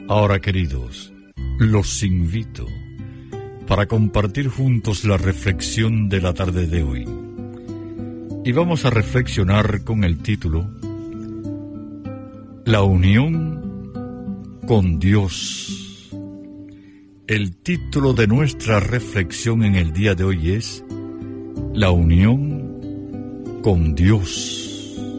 Ahora, queridos, los invito para compartir juntos la reflexión de la tarde de hoy. Y vamos a reflexionar con el título La unión con Dios. El título de nuestra reflexión en el día de hoy es La unión con Dios.